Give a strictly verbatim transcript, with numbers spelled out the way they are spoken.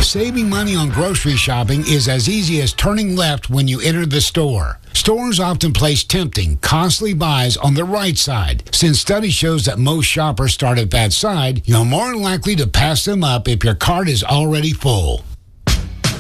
Saving money on grocery shopping is as easy as turning left when you enter the store. Stores often place tempting, costly buys on the right side. Since study shows that most shoppers start at that side, you're more likely to pass them up if your cart is already full.